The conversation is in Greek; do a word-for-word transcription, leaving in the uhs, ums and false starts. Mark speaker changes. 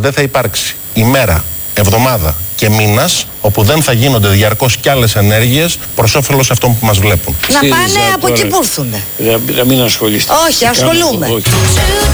Speaker 1: δεν θα υπάρξει ημέρα, εβδομάδα και μήνας όπου δεν θα γίνονται διαρκώς κι άλλες ενέργειες προς όφελος αυτών που μας βλέπουν.
Speaker 2: Να πάνε από εκεί που έρθουν.
Speaker 3: Να μην ασχολείστε.
Speaker 2: Όχι, ασχολούμαι.